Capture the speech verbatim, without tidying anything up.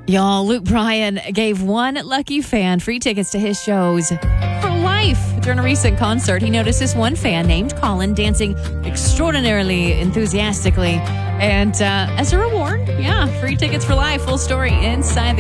Y'all, Luke Bryan gave one lucky fan free tickets to his shows for life. During a recent concert, he noticed this one fan named Colin dancing extraordinarily enthusiastically. And uh, as a reward, yeah, free tickets for life. Full story inside the